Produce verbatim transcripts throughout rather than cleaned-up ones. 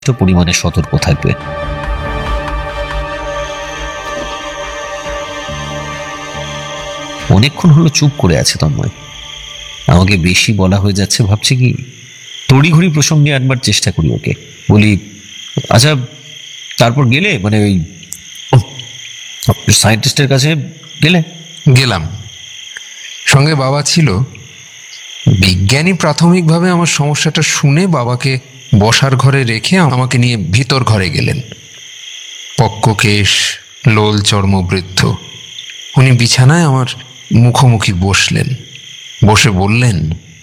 পরিমাণে সতর্ক থাকবে। অনেকক্ষণ হলো চুপ করে আছে তন্ময়। আমাকে বেশি বলা হয়ে যাচ্ছে ভাবছি কি, তড়িঘড়ি প্রসঙ্গে আনবার চেষ্টা করি ওকে। বলি, আচ্ছা তারপর গেলে মানে ওই সায়েন্টিস্টের কাছে গেলে? গেলাম, সঙ্গে বাবা ছিল। বিজ্ঞানী প্রাথমিকভাবে আমার সমস্যাটা শুনে বাবাকে বসার ঘরে রেখে আমাকে নিয়ে ভিতর ঘরে গেলেন। পক্ককেশ, লোল চর্মবৃদ্ধ। উনি বিছানায় আমার মুখোমুখি বসলেন। বসে বললেন,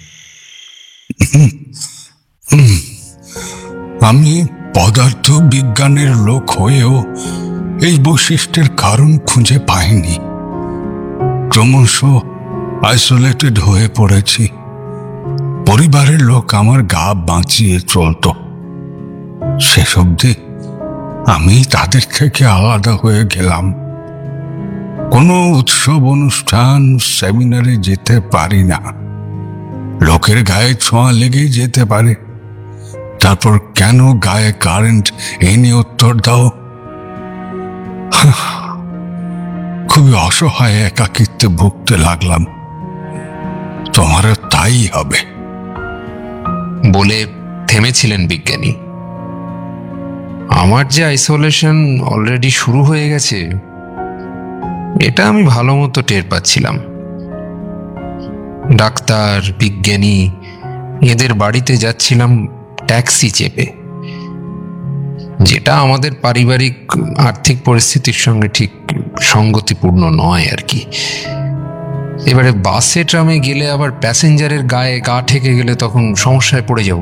আমি পদার্থ বিজ্ঞানের লোক হয়েও এই বৈশিষ্ট্যের কারণ খুঁজে পাইনি। ক্রমশ আইসোলেটেড হয়ে পড়েছি। পরিবারের লোক আমার গা বাঁচিয়ে চলত। শেষ অবধি আমি তাদের থেকে আলাদা হয়ে গেলাম। কোনো উৎসব অনুষ্ঠান সেমিনারে যেতে পারি না। লোকের গায়ে ছোঁয়া লেগেই যেতে পারে। তারপর কেন গায়ে কারেন্ট এ নিয়ে উত্তর দাও? খুবই অসহায় একাকিত্বে ভুগতে লাগলাম। তোমারও তাই হবে। বলে থেমেছিলেন বিজ্ঞানী। আমার যে আইসোলেশন অলরেডি শুরু হয়ে গেছে এটা আমি ভালো মতো টের পাচ্ছিলাম। ডাক্তার, বিজ্ঞানী এদের বাড়িতে যাচ্ছিলাম ট্যাক্সি চেপে, যেটা আমাদের পারিবারিক আর্থিক পরিস্থিতির সঙ্গে ঠিক সঙ্গতিপূর্ণ নয় আর কি। এবারে বাসে ট্রামে গেলে আবার প্যাসেঞ্জারের গায়ে গা ঠেকে গেলে তখন সমস্যায় পড়ে যাব।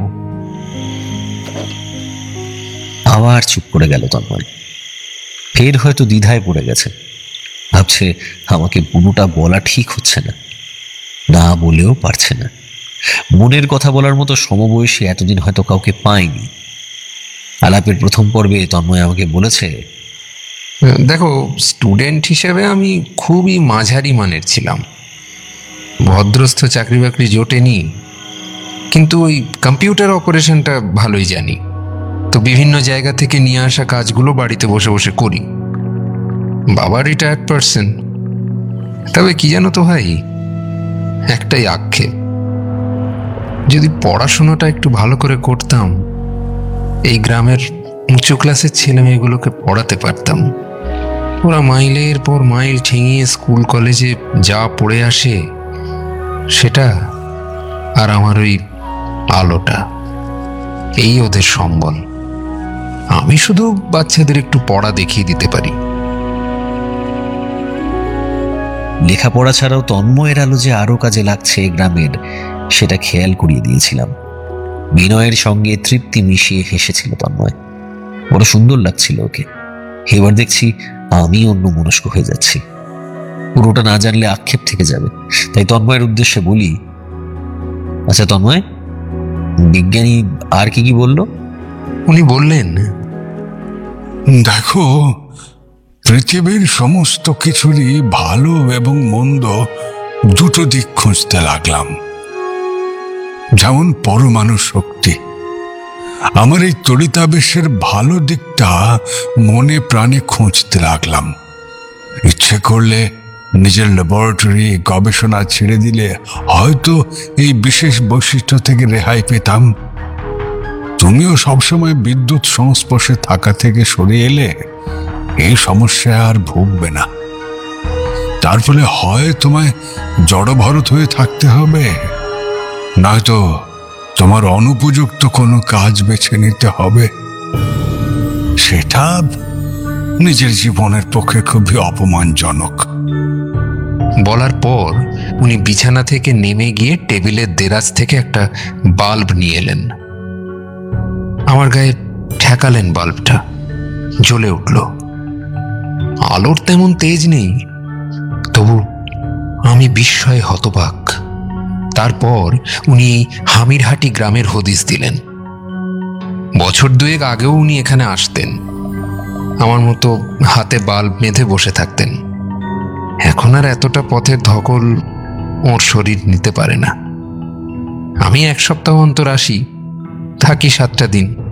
আবার চুপ করে গেল তন্ময়। ফের হয়তো দ্বিধায় পড়ে গেছে। ভাবছে আমাকে পুরোটা বলা ঠিক হচ্ছে না, না বলেও পারছে না। মনের কথা বলার মতো সমবয়সী এতদিন হয়তো কাউকে পায়নি। আলাপের প্রথম পর্বে তন্ময় আমাকে বলেছে, দেখো, স্টুডেন্ট হিসেবে আমি খুবই মাঝারি মানের ছিলাম। ভদ্রস্থ চাকরি বাকরি জোটেনি, কিন্তু ওই কম্পিউটার অপারেশনটা ভালোই জানি। তো বিভিন্ন জায়গা থেকে নিয়ে আসা কাজগুলো বাড়িতে বসে বসে করি। বাবা রিটায়ার্ড পার্সন। তবে কি জানো তো ভাই, একটাই আক্ষেপ, যদি পড়াশোনাটা একটু ভালো করে করতাম, এই গ্রামের উঁচু ক্লাসের ছেলে মেয়েগুলোকে পড়াতে পারতাম। ওরা মাইলের পর মাইল ঠেঙিয়ে স্কুল কলেজে যা পড়ে আসে সেটা, আর আমার ওই আলোটা, এই ওদের সম্বল। আমি শুধু বাচ্চাদের একটু পড়া দেখিয়ে দিতে পারি। লেখাপড়া ছাড়াও তন্ময়ের আলো যে আরো কাজে লাগছে গ্রামের, সেটা খেয়াল করিয়ে দিয়েছিলাম। বিনয়ের সঙ্গে তৃপ্তি মিশিয়ে হেসেছিল তন্ময়। বড় সুন্দর লাগছিল ওকে। এবার দেখছি আমি অন্য মনস্ক হয়ে যাচ্ছি। পুরোটা না জানলে আক্ষেপ থেকে যাবে। তাই তন্ময়ের উদ্দেশ্যে বলি, আচ্ছা তন্ময়, বিজ্ঞানী আর কি কি বলল? উনি বললেন, দেখো, পৃথিবীর সমস্ত কিছুরই ভালো এবং মন্দ দুটো দিক খুঁজতে লাগলাম। যেমন পরমাণু শক্তি। আমার এই তড়িতাবেশের ভালো দিকটা মনে প্রাণে খুঁজতে লাগলাম। ইচ্ছে করলে নিজের ল্যাবরেটরি গবেষণা ছেড়ে দিলে হয়তো এই বিশেষ বৈশিষ্ট্য থেকে রেহাই পেতাম। তুমিও সবসময় বিদ্যুৎ সংস্পর্শে থাকা থেকে সরে এলে এই সমস্যা আর ভুগবে না। তার ফলে হয় তোমায় জড়ভরত হয়ে থাকতে হবে, নয়তো তোমার অনুপযুক্ত কোনো কাজ বেছে নিতে হবে। সেটা নিজের জীবনের পক্ষে খুবই অপমানজনক। বলার পর উনি বিছানা থেকে নেমে গিয়ে টেবিলের দেরাজ থেকে একটা বাল্ব নিয়ে এলেন। আমার গায়ে ঠেকালেন বাল্বটা। জ্বলে উঠল। আলোর তেমন তেজ নেই, তবু আমি বিস্ময়ে হতবাক। তারপর উনি হামিরহাটি গ্রামের হদিস দিলেন। বছর দুয়েক আগেও উনি এখানে আসতেন, আমার মতো হাতে বাল্ব বেঁধে বসে থাকতেন। এখন আর এতটা পথের ধকল ওর শরীর নিতে পারে না। আমি এক সপ্তাহ অন্তর আসি, থাকি সাতটা দিন।